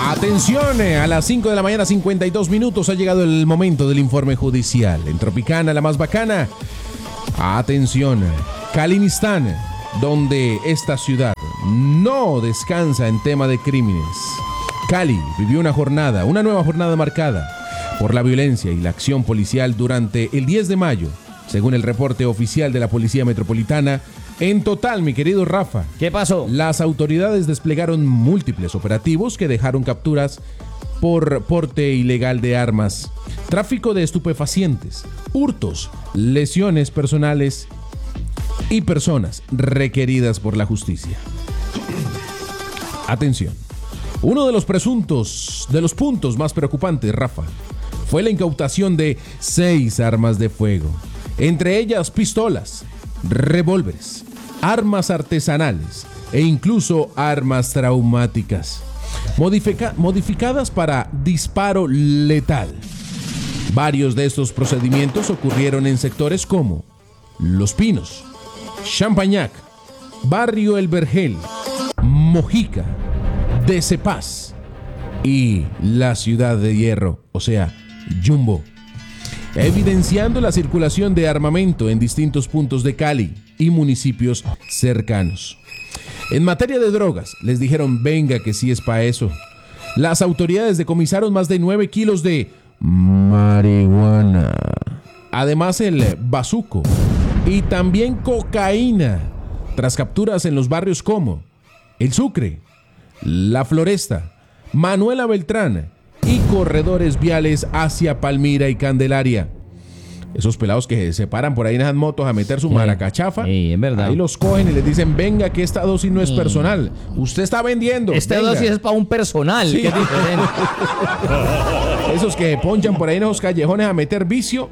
Atención, a las 5 de la mañana 52 minutos ha llegado el momento del informe judicial. En Tropicana, la más bacana. Atención, Kalinistán, donde esta ciudad no descansa en tema de crímenes. Cali vivió una nueva jornada marcada por la violencia y la acción policial durante el 10 de mayo, según el reporte oficial de la Policía Metropolitana. En total, mi querido Rafa, ¿qué pasó? Las autoridades desplegaron múltiples operativos que dejaron capturas por porte ilegal de armas, tráfico de estupefacientes, hurtos, lesiones personales y personas requeridas por la justicia. Atención. Uno de los puntos más preocupantes, Rafa, fue la incautación de 6 armas de fuego, entre ellas pistolas, revólveres, armas artesanales e incluso armas traumáticas, modificadas para disparo letal. Varios de estos procedimientos ocurrieron en sectores como Los Pinos, Champañac, Barrio El Vergel, Mojica, Decepaz y la Ciudad de Hierro, o sea, Jumbo, evidenciando la circulación de armamento en distintos puntos de Cali y municipios cercanos. En materia de drogas, les dijeron, venga que sí es pa' eso. Las autoridades decomisaron más de 9 kilos de marihuana. Además, el bazuco y también cocaína, tras capturas en los barrios como El Sucre, La Floresta, Manuela Beltrán y corredores viales hacia Palmira y Candelaria. Esos pelados que se paran por ahí en esas motos a meter su maracachafa, en verdad. Ahí los cogen y les dicen, venga que esta dosis no es personal, usted está vendiendo. Esta venga. dosis es para un personal, sí. que es diferente. Esos que ponchan por ahí en esos callejones a meter vicio.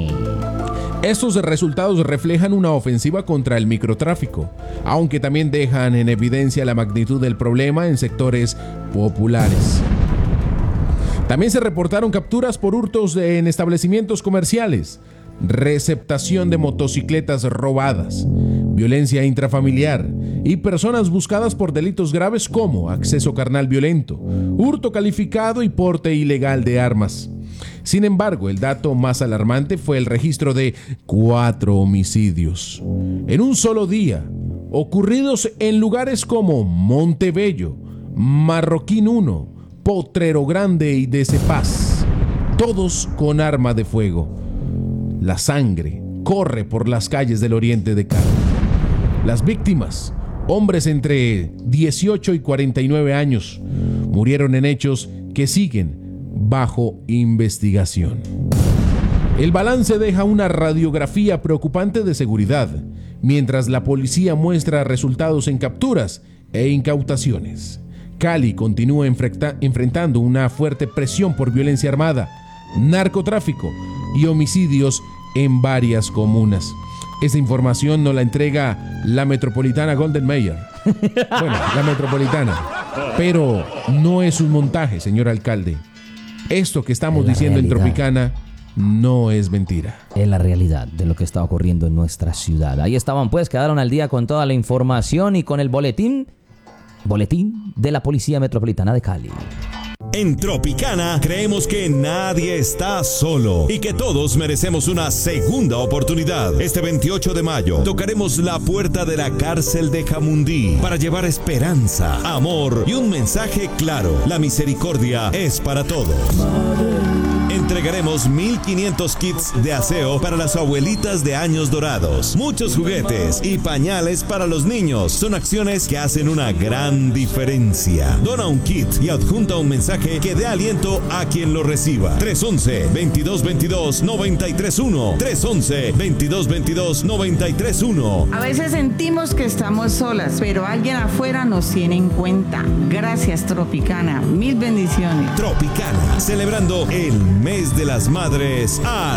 Estos resultados reflejan una ofensiva contra el microtráfico, aunque también dejan en evidencia la magnitud del problema en sectores populares. También se reportaron capturas por hurtos en establecimientos comerciales, receptación de motocicletas robadas, violencia intrafamiliar y personas buscadas por delitos graves como acceso carnal violento, hurto calificado y porte ilegal de armas. Sin embargo, el dato más alarmante fue el registro de 4 homicidios en un solo día, ocurridos en lugares como Montebello, Marroquín 1, Potrero Grande y Decepaz, todos con arma de fuego. La sangre corre por las calles del oriente de Cali. Las víctimas, hombres entre 18 y 49 años, murieron en hechos que siguen bajo investigación. El balance deja una radiografía preocupante de seguridad, mientras la policía muestra resultados en capturas e incautaciones. Cali continúa enfrentando una fuerte presión por violencia armada, narcotráfico y homicidios en varias comunas. Esta información nos la entrega la metropolitana Golden Mayer. Bueno, la metropolitana. Pero no es un montaje, señor alcalde. Esto que estamos diciendo en Tropicana no es mentira. Es la realidad de lo que está ocurriendo en nuestra ciudad. Ahí estaban, pues, quedaron al día con toda la información y con el boletín de la Policía Metropolitana de Cali. En Tropicana creemos que nadie está solo y que todos merecemos una segunda oportunidad. Este 28 de mayo tocaremos la puerta de la cárcel de Jamundí para llevar esperanza, amor y un mensaje claro. La misericordia es para todos. Entregaremos 1,500 kits de aseo para las abuelitas de años dorados, muchos juguetes y pañales para los niños. Son acciones que hacen una gran diferencia. Dona un kit y adjunta un mensaje que dé aliento a quien lo reciba. 311-2222-931. 311-2222-931. A veces sentimos que estamos solas, pero alguien afuera nos tiene en cuenta. Gracias, Tropicana. Mil bendiciones. Tropicana, celebrando el mes de las madres.